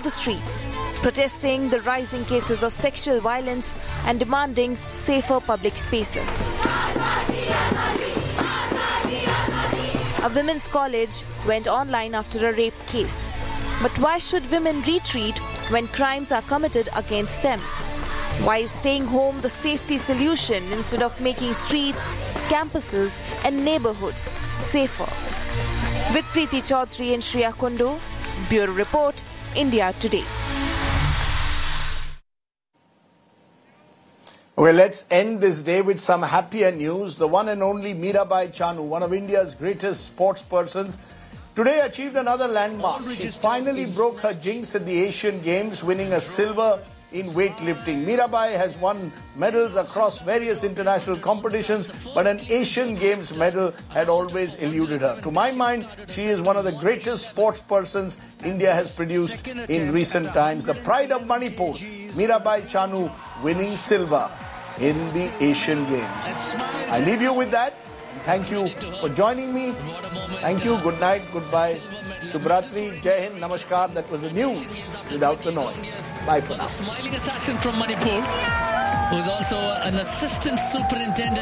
the streets, protesting the rising cases of sexual violence and demanding safer public spaces. A women's college went online after a rape case. But why should women retreat when crimes are committed against them? Why is staying home the safety solution instead of making streets, campuses and neighborhoods safer? With Preeti Chaudhary and Shreya Kundu, Bureau Report, India Today. Well, let's end this day with some happier news. The one and only Mirabai Chanu, one of India's greatest sports persons, today achieved another landmark. She finally broke her jinx at the Asian Games, winning a silver in weightlifting. Mirabai has won medals across various international competitions, but an Asian Games medal had always eluded her. To my mind, she is one of the greatest sports persons India has produced in recent times. The pride of Manipur, Mirabai Chanu, winning silver in the Asian Games. I leave you with that. Thank you for joining me. Thank you. Good night. Goodbye. Shubhratri. Jai Hind. Namaskar. That was the news without the noise. Bye for now. Smiling assassin from Manipur, who is also an assistant superintendent.